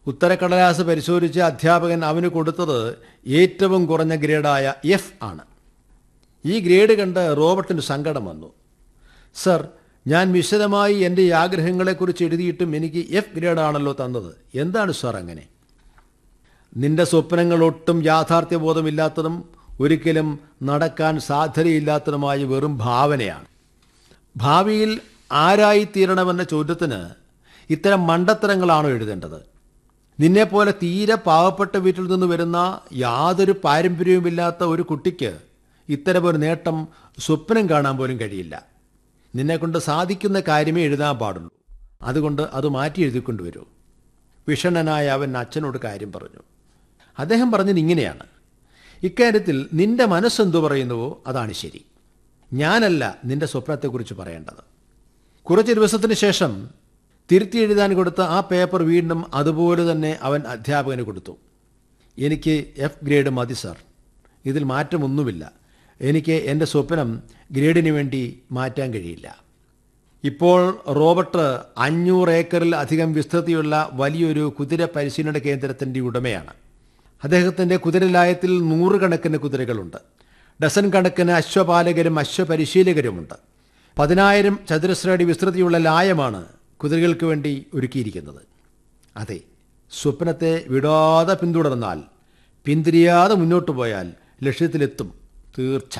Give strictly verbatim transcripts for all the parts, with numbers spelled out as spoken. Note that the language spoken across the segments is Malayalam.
ഉത്തരക്കടലാസ് പരിശോധിച്ച് അധ്യാപകൻ അവന് കൊടുത്തത് ഏറ്റവും കുറഞ്ഞ ഗ്രേഡായ എഫ് ആണ്. ഈ ഗ്രേഡ് കണ്ട് റോബർട്ടിന് സങ്കടം വന്നു. സർ, ഞാൻ വിശദമായി എൻ്റെ ഈ ആഗ്രഹങ്ങളെക്കുറിച്ച് എഴുതിയിട്ടും എനിക്ക് എഫ് ഗ്രേഡാണല്ലോ തന്നത്. എന്താണ് സാർ അങ്ങനെ? നിന്റെ സ്വപ്നങ്ങൾ ഒട്ടും യാഥാർത്ഥ്യബോധമില്ലാത്തതും ഒരിക്കലും നടക്കാൻ സാധ്യതയില്ലാത്തതുമായ വെറും ഭാവനയാണ്. ഭാവിയിൽ ആരായിത്തീരണമെന്ന ചോദ്യത്തിന് ഇത്തരം മണ്ടത്തരങ്ങളാണോ എഴുതേണ്ടത്? നിന്നെപ്പോലെ തീരെ പാവപ്പെട്ട വീട്ടിൽ നിന്ന് വരുന്ന യാതൊരു പാരമ്പര്യവുമില്ലാത്ത ഒരു കുട്ടിക്ക് ഇത്തരമൊരു നേട്ടം സ്വപ്നം കാണാൻ പോലും കഴിയില്ല. നിന്നെക്കൊണ്ട് സാധിക്കുന്ന കാര്യമേ എഴുതാൻ പാടുള്ളൂ. അതുകൊണ്ട് അത് മാറ്റി എഴുതിക്കൊണ്ടുവരൂ. വിഷണ്ണനായ അവൻ അച്ഛനോട് കാര്യം പറഞ്ഞു. അദ്ദേഹം പറഞ്ഞത് ഇങ്ങനെയാണ്: ഇക്കാര്യത്തിൽ നിന്റെ മനസ്സെന്തു പറയുന്നുവോ അതാണ് ശരി. ഞാനല്ല നിന്റെ സ്വപ്നത്തെക്കുറിച്ച് പറയേണ്ടത്. കുറച്ച് ദിവസത്തിന് ശേഷം തിരുത്തി എഴുതാൻ കൊടുത്ത ആ പേപ്പർ വീണ്ടും അതുപോലെ തന്നെ അവൻ അധ്യാപകന് കൊടുത്തു. എനിക്ക് എഫ് ഗ്രേഡ് മതി സാർ, ഇതിൽ മാറ്റമൊന്നുമില്ല. എനിക്ക് എൻ്റെ സ്വപ്നം ഗ്രേഡിന് വേണ്ടി മാറ്റാൻ കഴിയില്ല. ഇപ്പോൾ റോബർട്ട് അഞ്ഞൂറ് ഏക്കറിൽ അധികം വിസ്തൃതിയുള്ള വലിയൊരു കുതിര പരിശീലന കേന്ദ്രത്തിൻ്റെ ഉടമയാണ്. അദ്ദേഹത്തിൻ്റെ കുതിരലായത്തിൽ നൂറുകണക്കിന് കുതിരകളുണ്ട്. ഡസൻ കണക്കിന് അശ്വപാലകരും അശ്വപരിശീലകരുമുണ്ട്. പതിനായിരം ചതുരശ്രയടി വിസ്തൃതിയുള്ള ലായമാണ് കുതിരകൾക്ക് വേണ്ടി ഒരുക്കിയിരിക്കുന്നത്. അതെ, സ്വപ്നത്തെ വിടാതെ പിന്തുടർന്നാൽ, പിന്തിരിയാതെ മുന്നോട്ട് പോയാൽ ലക്ഷ്യത്തിലെത്തും, തീർച്ച.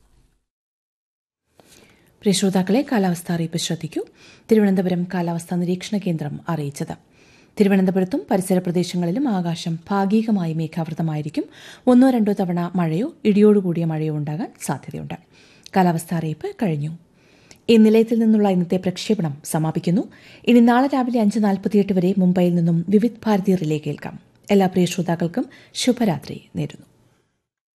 പ്രിയ ശ്രോതാക്കളെ, കാലാവസ്ഥ അറിയിപ്പ് ശ്രദ്ധിക്കൂ. തിരുവനന്തപുരം കാലാവസ്ഥാ നിരീക്ഷണ കേന്ദ്രം അറിയിച്ചത്: തിരുവനന്തപുരത്തും പരിസര പ്രദേശങ്ങളിലും ആകാശം ഭാഗികമായി മേഘാവൃതമായിരിക്കും. ഒന്നോ രണ്ടോ തവണ മഴയോ ഇടിയോടുകൂടിയ മഴയോ ഉണ്ടാകാൻ സാധ്യതയുണ്ട്. കാലാവസ്ഥാ അറിയിപ്പ് കഴിഞ്ഞു. ഈ നിലയത്തിൽ നിന്നുള്ള ഇന്നത്തെ പ്രക്ഷേപണം സമാപിക്കുന്നു. ഇനി നാളെ രാവിലെ അഞ്ച് നാൽപ്പത്തിയെട്ട് വരെ മുംബൈയിൽ നിന്നും വിവിധ് ഭാരതി റിലേ കേൾക്കാം. എല്ലാ പ്രിയ ശ്രോതാക്കൾക്കും ശുഭരാത്രി നേരുന്നു.